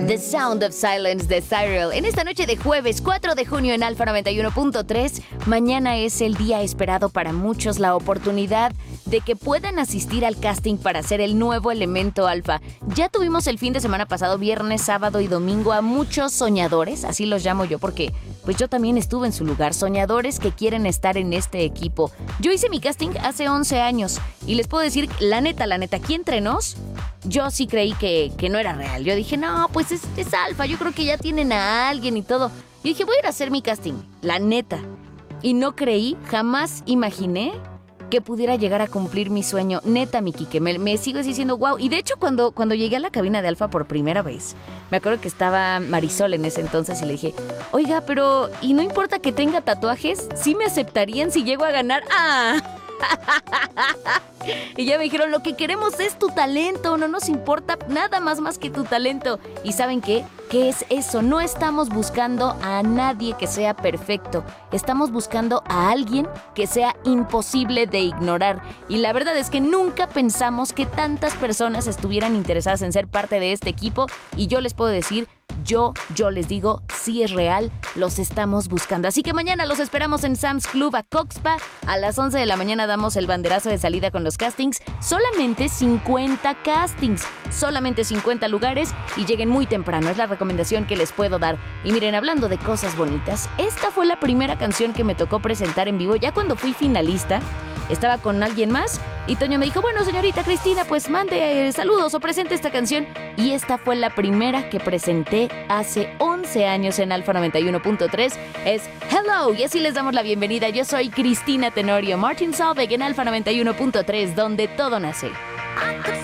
The Sound of Silence de Cyril. En esta noche de jueves 4 de junio en Alfa 91.3, mañana es el día esperado para muchos, la oportunidad de que puedan asistir al casting para ser el nuevo elemento Alfa. Ya tuvimos el fin de semana pasado, viernes, sábado y domingo, a muchos soñadores, así los llamo yo porque pues yo también estuve en su lugar, soñadores que quieren estar en este equipo. Yo hice mi casting hace 11 años y les puedo decir, la neta, aquí entre nos, yo sí creí que no era real. Yo dije, no, pues es Alfa, yo creo que ya tienen a alguien y todo. Y dije, voy a ir a hacer mi casting, la neta. Y no creí, jamás imaginé que pudiera llegar a cumplir mi sueño. Neta, mi Quique, me sigo diciendo wow. Y de hecho, cuando llegué a la cabina de Alfa por primera vez, me acuerdo que estaba Marisol en ese entonces y le dije, oiga, pero ¿y no importa que tenga tatuajes? ¿Sí me aceptarían si llego a ganar? ¡Ah! Y ya me dijeron, lo que queremos es tu talento, no nos importa nada más que tu talento. ¿Y saben qué? ¿Qué es eso? No estamos buscando a nadie que sea perfecto, estamos buscando a alguien que sea imposible de ignorar. Y la verdad es que nunca pensamos que tantas personas estuvieran interesadas en ser parte de este equipo, y yo les puedo decir, yo les digo, sí es real, los estamos buscando. Así que mañana los esperamos en Sam's Club a Coxpa. A las 11 de la mañana damos el banderazo de salida con los castings. Solamente 50 castings, solamente 50 lugares, y lleguen muy temprano, es la recomendación que les puedo dar. Y miren, hablando de cosas bonitas, esta fue la primera canción que me tocó presentar en vivo. Ya cuando fui finalista, estaba con alguien más y Toño me dijo, bueno, señorita Cristina, pues mande saludos o presente esta canción. Y esta fue la primera que presenté hace 11 años en Alfa 91.3. Es Hello, y así les damos la bienvenida. Yo soy Cristina Tenorio, Martin Solveig en Alfa 91.3, donde todo nace.